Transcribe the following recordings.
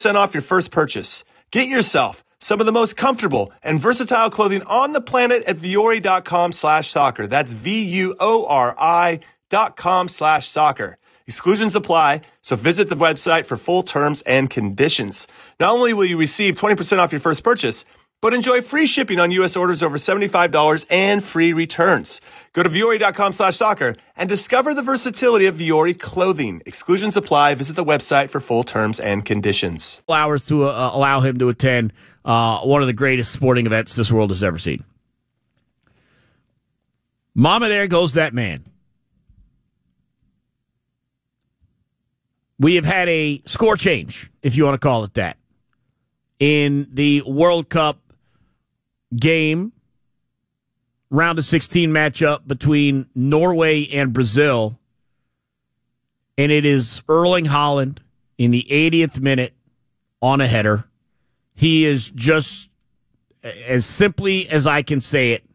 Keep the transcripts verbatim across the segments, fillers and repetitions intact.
percent off your first purchase. Get yourself some of the most comfortable and versatile clothing on the planet at Vuori.com slash soccer. That's V-U-O-R-I dot com slash soccer. Exclusions apply, so visit the website for full terms and conditions. Not only will you receive twenty percent off your first purchase, but enjoy free shipping on U S orders over seventy-five dollars and free returns. Go to Vuori.com slash soccer and discover the versatility of Vuori clothing. Exclusions apply. Visit the website for full terms and conditions. Hours to uh, allow him to attend uh, one of the greatest sporting events this world has ever seen. Mama, there goes that man. We have had a score change, if you want to call it that, in the World Cup game, round of sixteen matchup between Norway and Brazil. And it is Erling Haaland in the eightieth minute on a header. He is just, as simply as I can say it,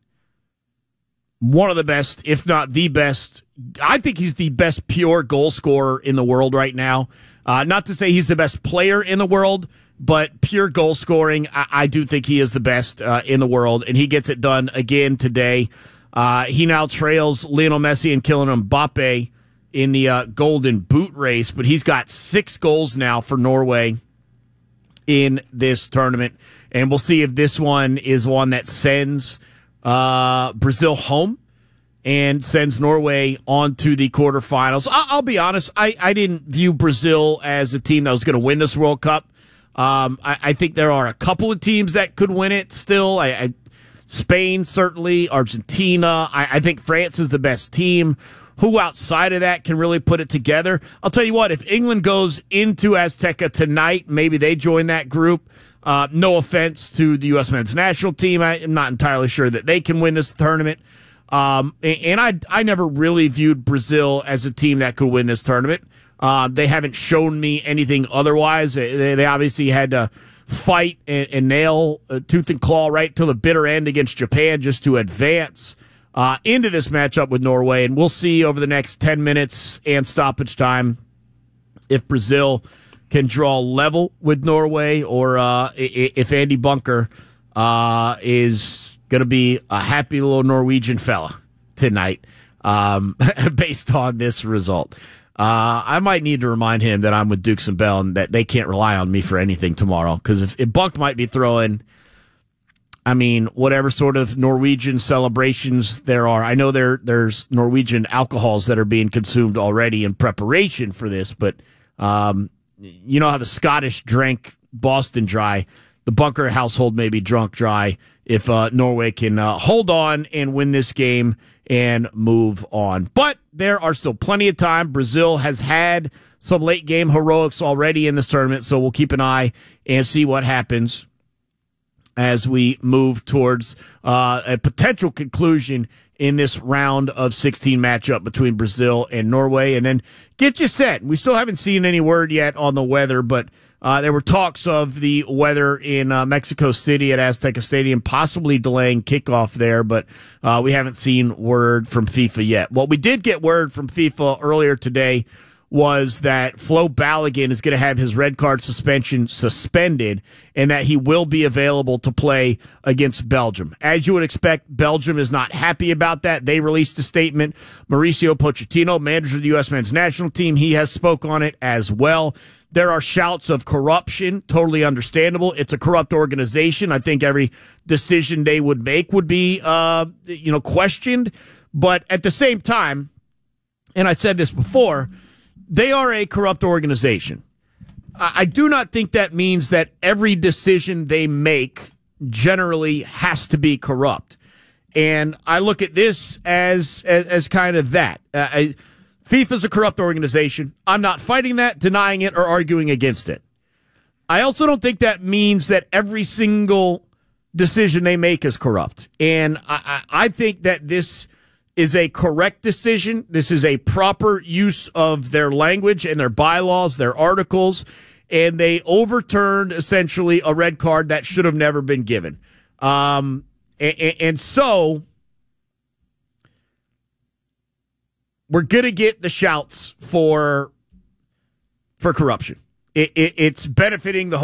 one of the best, if not the best. I think he's the best pure goal scorer in the world right now. Uh, not to say he's the best player in the world, but pure goal scoring, I, I do think he is the best uh, in the world, and he gets it done again today. Uh, he now trails Lionel Messi and Kylian Mbappe in the uh, Golden Boot race, but he's got six goals now for Norway in this tournament, and we'll see if this one is one that sends uh, Brazil home and sends Norway on to the quarterfinals. I'll, I'll be honest, I, I didn't view Brazil as a team that was going to win this World Cup. Um, I, I think there are a couple of teams that could win it still. I, I, Spain, certainly. Argentina. I, I think France is the best team. Who outside of that can really put it together? I'll tell you what, if England goes into Azteca tonight, maybe they join that group. Uh, no offense to the U S men's national team. I, I'm not entirely sure that they can win this tournament. Um, and I, I never really viewed Brazil as a team that could win this tournament. Uh, they haven't shown me anything otherwise. They, they obviously had to fight and, and nail uh, tooth and claw right till the bitter end against Japan just to advance uh, into this matchup with Norway. And we'll see over the next ten minutes and stoppage time if Brazil can draw level with Norway or uh, if Andy Bunker uh, is going to be a happy little Norwegian fella tonight um, based on this result. Uh, I might need to remind him that I'm with Dukes and Bell and that they can't rely on me for anything tomorrow. Because if, if Bunk might be throwing, I mean, whatever sort of Norwegian celebrations there are. I know there there's Norwegian alcohols that are being consumed already in preparation for this. But um, you know how the Scottish drank Boston Dry. The Bunker household may be drunk dry if uh, Norway can uh, hold on and win this game and move on. But there are still plenty of time. Brazil has had some late game heroics already in this tournament, so we'll keep an eye and see what happens as we move towards uh, a potential conclusion in this round of sixteen matchup between Brazil and Norway. And then get you set. We still haven't seen any word yet on the weather, but Uh, there were talks of the weather in uh, Mexico City at Azteca Stadium possibly delaying kickoff there, but uh, we haven't seen word from FIFA yet. What we did get word from FIFA earlier today was that Flo Balogun is going to have his red card suspension suspended and that he will be available to play against Belgium. As you would expect, Belgium is not happy about that. They released a statement. Mauricio Pochettino, manager of the U S men's national team, he has spoke on it as well. There are shouts of corruption, totally understandable. It's a corrupt organization. I think every decision they would make would be, uh, you know, questioned. But at the same time, and I said this before, they are a corrupt organization. I do not think that means that every decision they make generally has to be corrupt. And I look at this as as, as kind of that. Uh, I, FIFA's a corrupt organization. I'm not fighting that, denying it, or arguing against it. I also don't think that means that every single decision they make is corrupt. And I, I, I think that this is a correct decision. This is a proper use of their language and their bylaws, their articles, and they overturned essentially a red card that should have never been given. Um, and, and so we're going to get the shouts for for corruption. it, it, it's benefiting the